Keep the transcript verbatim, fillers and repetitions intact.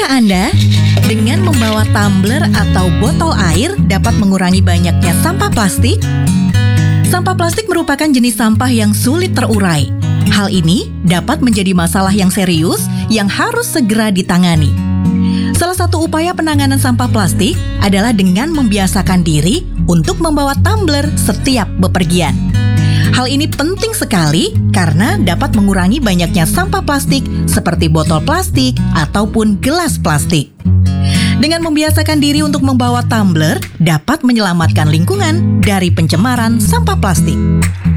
Tahukah Anda, dengan membawa tumbler atau botol air dapat mengurangi banyaknya sampah plastik? Sampah plastik merupakan jenis sampah yang sulit terurai. Hal ini dapat menjadi masalah yang serius yang harus segera ditangani. Salah satu upaya penanganan sampah plastik adalah dengan membiasakan diri untuk membawa tumbler setiap bepergian. Hal ini penting sekali karena dapat mengurangi banyaknya sampah plastik seperti botol plastik ataupun gelas plastik. Dengan membiasakan diri untuk membawa tumbler dapat menyelamatkan lingkungan dari pencemaran sampah plastik.